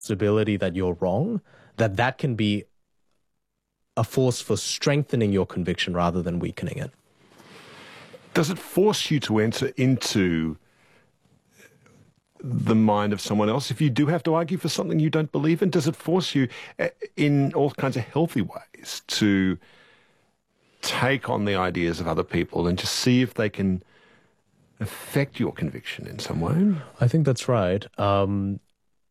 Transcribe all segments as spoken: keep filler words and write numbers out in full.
possibility that you're wrong, that that can be a force for strengthening your conviction rather than weakening it. Does it force you to enter into the mind of someone else if you do have to argue for something you don't believe in? Does it force you in all kinds of healthy ways to take on the ideas of other people and just see if they can affect your conviction in some way? I think that's right. Um,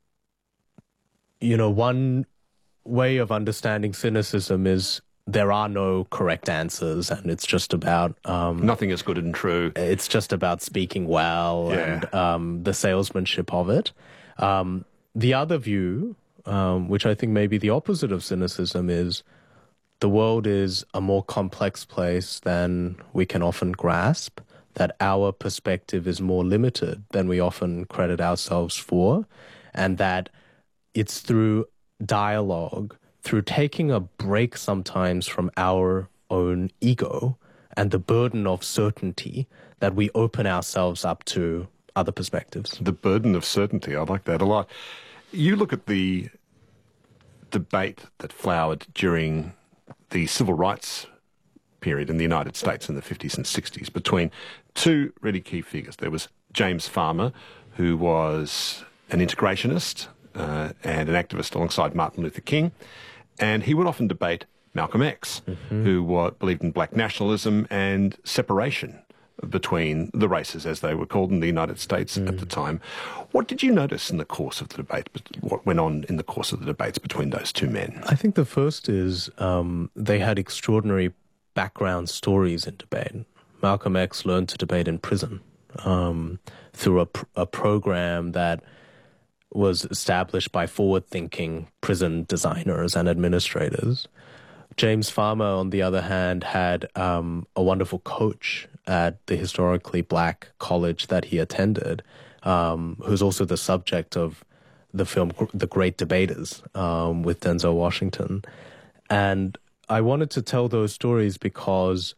you know, one way of understanding cynicism is there are no correct answers, and it's just about... Um, Nothing is good and true. It's just about speaking well yeah. and um, the salesmanship of it. Um, the other view, um, which I think may be the opposite of cynicism, is the world is a more complex place than we can often grasp, that our perspective is more limited than we often credit ourselves for, and that it's through dialogue, through taking a break sometimes from our own ego and the burden of certainty, that we open ourselves up to other perspectives. The burden of certainty, I like that a lot. You look at the debate that flowered during the civil rights period in the United States in the fifties and sixties between two really key figures. There was James Farmer, who was an integrationist uh, and an activist alongside Martin Luther King, and he would often debate Malcolm X, mm-hmm. who uh, believed in black nationalism and separation between the races, as they were called in the United States mm. at the time. What did you notice in the course of the debate, what went on in the course of the debates between those two men? I think the first is um, they had extraordinary background stories in debate. Malcolm X learned to debate in prison um, through a, pr- a program that was established by forward-thinking prison designers and administrators. James Farmer, on the other hand, had um, a wonderful coach at the historically black college that he attended, um, who's also the subject of the film The Great Debaters um, with Denzel Washington. And I wanted to tell those stories because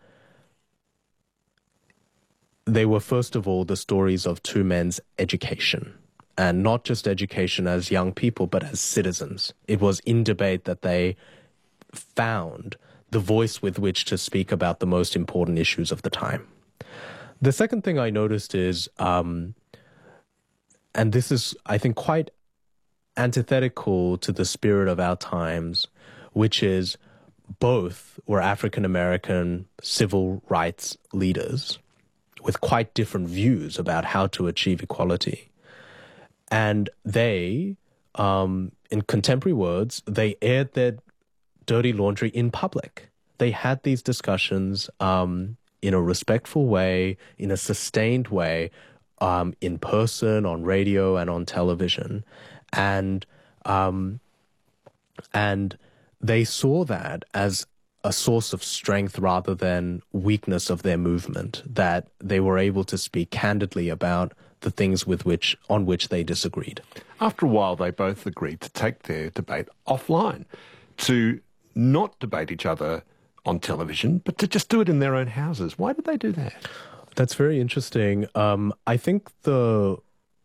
they were, first of all, the stories of two men's education. And not just education as young people, but as citizens. It was in debate that they found the voice with which to speak about the most important issues of the time. The second thing I noticed is, um, and this is, I think, quite antithetical to the spirit of our times, which is both were African-American civil rights leaders with quite different views about how to achieve equality. And they, um, in contemporary words, they aired their dirty laundry in public. They had these discussions um, in a respectful way, in a sustained way, um, in person, on radio, and on television. And um, and they saw that as a source of strength rather than weakness of their movement, that they were able to speak candidly about the things with which on which they disagreed. After a while, they both agreed to take their debate offline, to not debate each other on television, but to just do it in their own houses. Why did they do that? That's very interesting. Um, I think the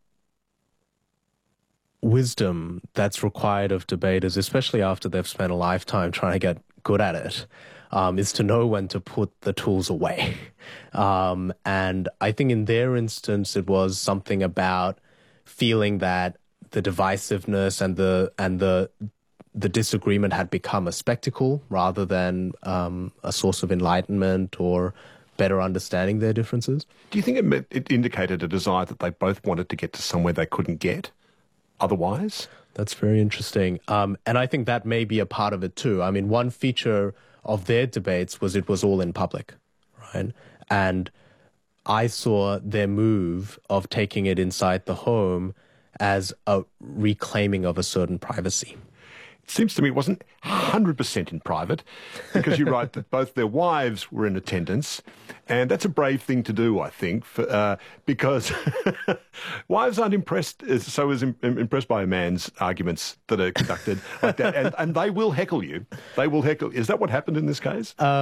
wisdom that's required of debaters, especially after they've spent a lifetime trying to get good at it, um, is to know when to put the tools away. Um, and I think in their instance, it was something about feeling that the divisiveness and the and the the disagreement had become a spectacle rather than um, a source of enlightenment or better understanding their differences. Do you think it, meant, it indicated a desire that they both wanted to get to somewhere they couldn't get otherwise? That's very interesting. Um, and I think that may be a part of it too. I mean, one feature of their debates was it was all in public, right? And I saw their move of taking it inside the home as a reclaiming of a certain privacy. It seems to me it wasn't one hundred percent in private, because you write that both their wives were in attendance, and that's a brave thing to do, I think, for, uh, because wives aren't impressed as, so as im- impressed by a man's arguments that are conducted like that, and, and they will heckle you. They will heckle. Is that what happened in this case? Um,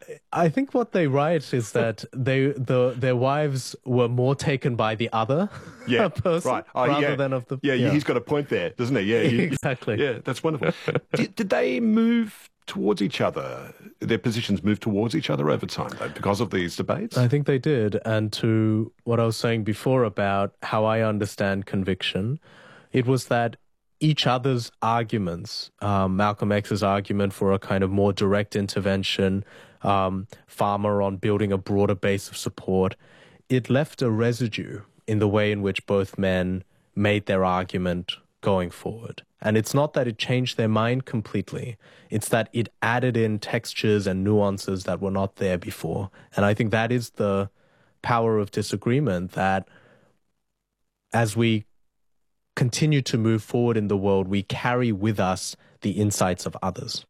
I think what they write is that they the their wives were more taken by the other yeah, person right. oh, rather yeah. than of the... Yeah, yeah, he's got a point there, doesn't he? Yeah, you, exactly. Yeah, that's wonderful. did, did they move towards each other? Their positions move towards each other over time, though, because of these debates? I think they did. And to what I was saying before about how I understand conviction, it was that each other's arguments, um, Malcolm X's argument for a kind of more direct intervention, um, Farmer on building a broader base of support, it left a residue in the way in which both men made their argument going forward. And it's not that it changed their mind completely. It's that it added in textures and nuances that were not there before. And I think that is the power of disagreement, that as we continue to move forward in the world, we carry with us the insights of others.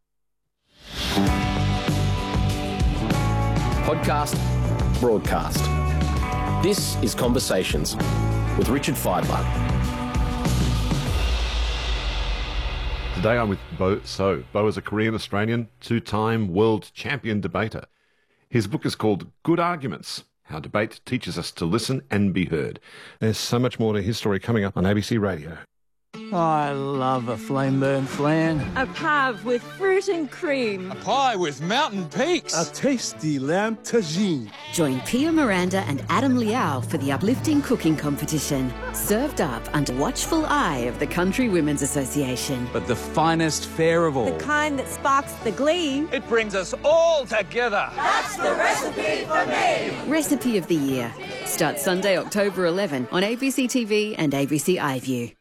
Podcast, broadcast. This is Conversations with Richard Fidler. Today I'm with Bo So. Bo is a Korean-Australian, two-time world champion debater. His book is called Good Arguments: How Debate Teaches Us to Listen and Be Heard. There's so much more to his story coming up on A B C Radio. I love a flame-burn flan. A pave with fruit and cream. A pie with mountain peaks. A tasty lamb tagine. Join Pia Miranda and Adam Liao for the uplifting cooking competition. Served up under watchful eye of the Country Women's Association. But the finest fare of all. The kind that sparks the glee. It brings us all together. That's the recipe for me. Recipe of the Year. Starts Sunday, October eleventh on A B C T V and A B C iView.